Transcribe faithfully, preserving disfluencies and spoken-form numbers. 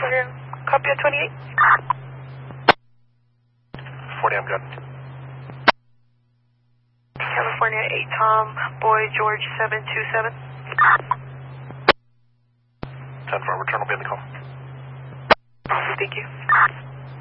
Copy at twenty-eight. forty, I'm good. California eight Tom, Boy George seven two seven. ten four, return will be in the call. Thank you.